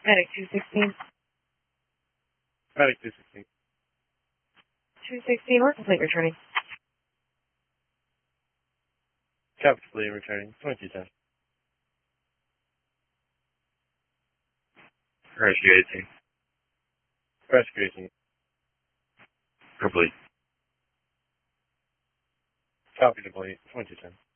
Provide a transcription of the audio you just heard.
Medic 216. Medic 216. 216, we're complete returning. Copy complete returning. 2210. Rescue 18. Rescue 18. Complete. Copy complete. 2210.